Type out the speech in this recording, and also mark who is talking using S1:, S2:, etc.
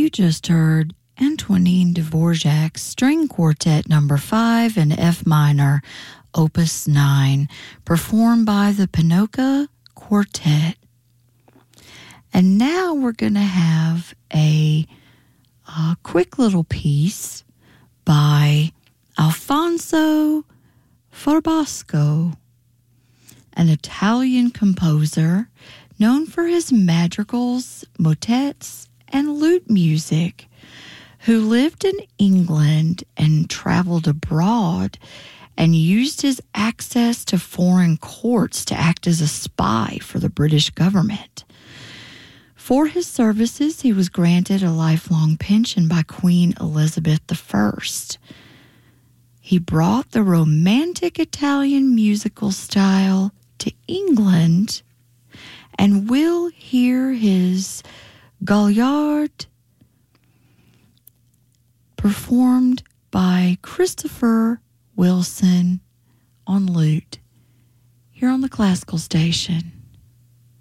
S1: You just heard Antonin Dvorak's String Quartet Number 5 in F minor, Opus 9, performed by the Pinoca Quartet. And now we're going to have a quick little piece by Alfonso Farbasco, an Italian composer known for his madrigals, motets, and lute music, who lived in England and traveled abroad and used his access to foreign courts to act as a spy for the British government. For his services, he was granted a lifelong pension by Queen Elizabeth I. He brought the Romantic Italian musical style to England, and we'll hear his Galliard performed by Christopher Wilson on lute here on the Classical Station.